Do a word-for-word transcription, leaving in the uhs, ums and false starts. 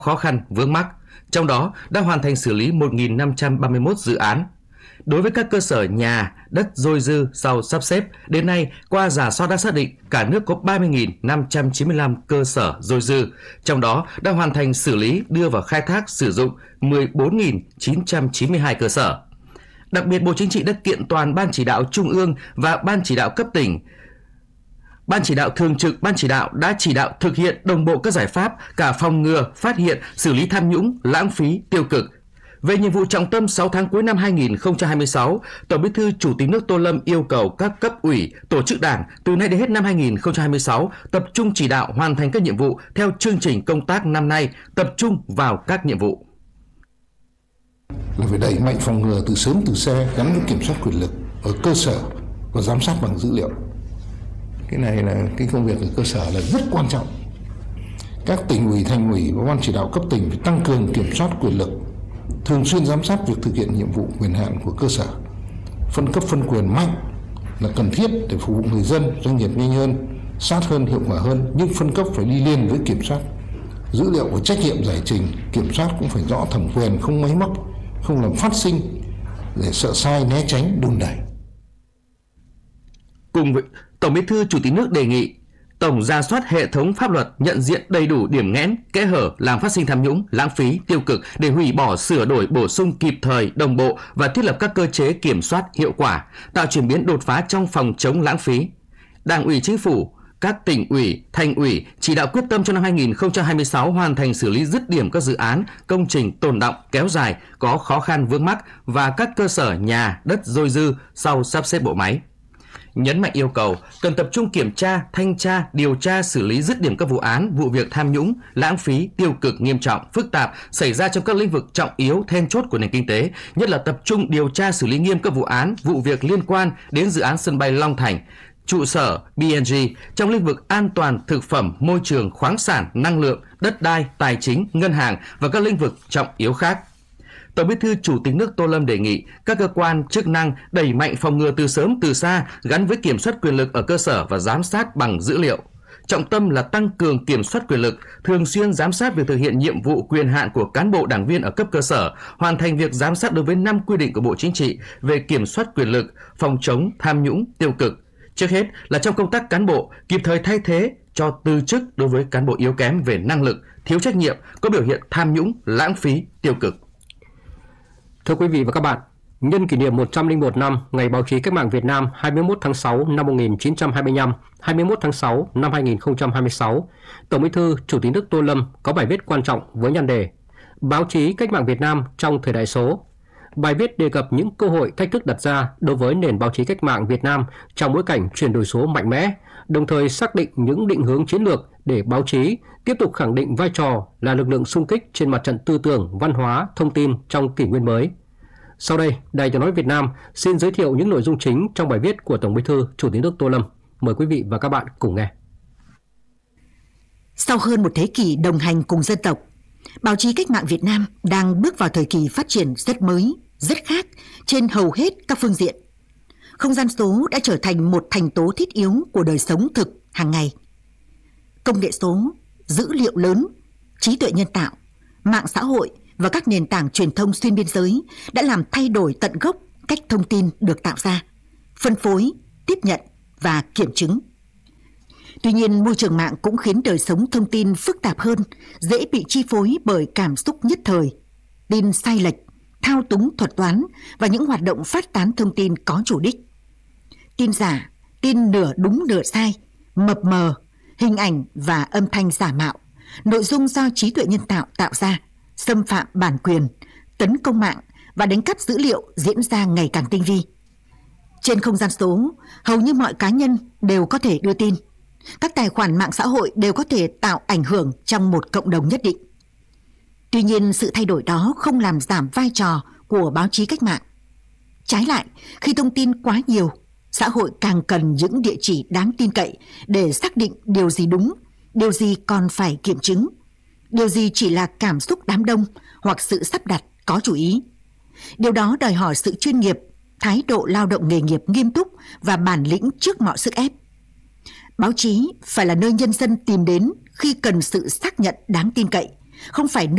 khó khăn vướng mắc, trong đó đã hoàn thành xử lý một nghìn năm trăm ba mươi mốt dự án. Đối với các cơ sở nhà, đất dôi dư sau sắp xếp, đến nay qua rà soát đã xác định cả nước có ba mươi nghìn năm trăm chín mươi lăm cơ sở dôi dư, trong đó đã hoàn thành xử lý đưa vào khai thác sử dụng mười bốn nghìn chín trăm chín mươi hai cơ sở. Đặc biệt, Bộ Chính trị đã kiện toàn Ban Chỉ đạo Trung ương và Ban Chỉ đạo cấp tỉnh. Ban Chỉ đạo Thường trực Ban Chỉ đạo đã chỉ đạo thực hiện đồng bộ các giải pháp cả phòng ngừa, phát hiện, xử lý tham nhũng, lãng phí, tiêu cực. Về nhiệm vụ trọng tâm sáu tháng cuối năm hai nghìn không trăm hai mươi sáu, Tổng Bí thư Chủ tịch nước Tô Lâm yêu cầu các cấp ủy, tổ chức đảng từ nay đến hết năm hai nghìn không trăm hai mươi sáu tập trung chỉ đạo hoàn thành các nhiệm vụ theo chương trình công tác năm nay, tập trung vào các nhiệm vụ. Là phải đẩy mạnh phòng ngừa từ sớm từ xa gắn với kiểm soát quyền lực ở cơ sở và giám sát bằng dữ liệu. Cái này là cái công việc ở cơ sở là rất quan trọng. Các tỉnh ủy, thành ủy và ban chỉ đạo cấp tỉnh phải tăng cường kiểm soát quyền lực, thường xuyên giám sát việc thực hiện nhiệm vụ quyền hạn của cơ sở. Phân cấp phân quyền mạnh là cần thiết để phục vụ người dân, doanh nghiệp nhanh hơn, sát hơn, hiệu quả hơn, nhưng phân cấp phải đi liền với kiểm soát. Dữ liệu và trách nhiệm giải trình, kiểm soát cũng phải rõ thẩm quyền, không máy móc, không làm phát sinh để sợ sai, né tránh, đùn đẩy. Cùng với Tổng Bí thư Chủ tịch nước đề nghị tổng rà soát hệ thống pháp luật, nhận diện đầy đủ điểm nghẽn, kẽ hở làm phát sinh tham nhũng, lãng phí, tiêu cực để hủy bỏ, sửa đổi, bổ sung kịp thời, đồng bộ và thiết lập các cơ chế kiểm soát hiệu quả, tạo chuyển biến đột phá trong phòng chống lãng phí. Đảng ủy Chính phủ, các tỉnh ủy, thành ủy chỉ đạo quyết tâm trong năm hai nghìn không trăm hai mươi sáu hoàn thành xử lý dứt điểm các dự án, công trình tồn đọng kéo dài, có khó khăn vướng mắc và các cơ sở nhà, đất dôi dư sau sắp xếp bộ máy. Nhấn mạnh yêu cầu cần tập trung kiểm tra, thanh tra, điều tra, xử lý dứt điểm các vụ án, vụ việc tham nhũng, lãng phí, tiêu cực nghiêm trọng, phức tạp xảy ra trong các lĩnh vực trọng yếu, then chốt của nền kinh tế, nhất là tập trung điều tra xử lý nghiêm các vụ án, vụ việc liên quan đến dự án sân bay Long Thành, trụ sở bê en giê trong lĩnh vực an toàn thực phẩm, môi trường, khoáng sản, năng lượng, đất đai, tài chính, ngân hàng và các lĩnh vực trọng yếu khác. Tổng Bí thư Chủ tịch nước Tô Lâm đề nghị các cơ quan chức năng đẩy mạnh phòng ngừa từ sớm từ xa gắn với kiểm soát quyền lực ở cơ sở và giám sát bằng dữ liệu. Trọng tâm là tăng cường kiểm soát quyền lực, thường xuyên giám sát việc thực hiện nhiệm vụ quyền hạn của cán bộ đảng viên ở cấp cơ sở, hoàn thành việc giám sát đối với năm quy định của Bộ Chính trị về kiểm soát quyền lực, phòng chống tham nhũng tiêu cực. Trước hết là trong công tác cán bộ, kịp thời thay thế cho từ chức đối với cán bộ yếu kém về năng lực, thiếu trách nhiệm, có biểu hiện tham nhũng, lãng phí, tiêu cực. Thưa quý vị và các bạn, nhân kỷ niệm một trăm lẻ một năm Ngày Báo chí Cách mạng Việt Nam hai mươi mốt tháng sáu năm một nghìn chín trăm hai mươi lăm, hai mươi mốt tháng sáu năm hai nghìn không trăm hai mươi sáu, Tổng Bí thư Chủ tịch nước Tô Lâm có bài viết quan trọng với nhan đề Báo chí Cách mạng Việt Nam trong thời đại số. Bài viết đề cập những cơ hội, thách thức đặt ra đối với nền báo chí cách mạng Việt Nam trong bối cảnh chuyển đổi số mạnh mẽ, đồng thời xác định những định hướng chiến lược để báo chí tiếp tục khẳng định vai trò là lực lượng xung kích trên mặt trận tư tưởng, văn hóa, thông tin trong kỷ nguyên mới. Sau đây, Đài Tiếng nói Việt Nam xin giới thiệu những nội dung chính trong bài viết của Tổng Bí thư Chủ tịch nước Tô Lâm. Mời quý vị và các bạn cùng nghe. Sau hơn một thế kỷ đồng hành cùng dân tộc, báo chí cách mạng Việt Nam đang bước vào thời kỳ phát triển rất mới, rất khác trên hầu hết các phương diện. Không gian số đã trở thành một thành tố thiết yếu của đời sống thực hàng ngày. Công nghệ số, dữ liệu lớn, trí tuệ nhân tạo, mạng xã hội và các nền tảng truyền thông xuyên biên giới đã làm thay đổi tận gốc cách thông tin được tạo ra, phân phối, tiếp nhận và kiểm chứng. Tuy nhiên, môi trường mạng cũng khiến đời sống thông tin phức tạp hơn, dễ bị chi phối bởi cảm xúc nhất thời, tin sai lệch, thao túng thuật toán và những hoạt động phát tán thông tin có chủ đích. Tin giả, tin nửa đúng nửa sai, mập mờ, hình ảnh và âm thanh giả mạo, nội dung do trí tuệ nhân tạo tạo ra, xâm phạm bản quyền, tấn công mạng và đánh cắp dữ liệu diễn ra ngày càng tinh vi. Trên không gian số, hầu như mọi cá nhân đều có thể đưa tin. Các tài khoản mạng xã hội đều có thể tạo ảnh hưởng trong một cộng đồng nhất định. Tuy nhiên, sự thay đổi đó không làm giảm vai trò của báo chí cách mạng. Trái lại, khi thông tin quá nhiều, xã hội càng cần những địa chỉ đáng tin cậy để xác định điều gì đúng, điều gì còn phải kiểm chứng, điều gì chỉ là cảm xúc đám đông hoặc sự sắp đặt có chủ ý. Điều đó đòi hỏi sự chuyên nghiệp, thái độ lao động nghề nghiệp nghiêm túc và bản lĩnh trước mọi sức ép. Báo chí phải là nơi nhân dân tìm đến khi cần sự xác nhận đáng tin cậy, không phải nơi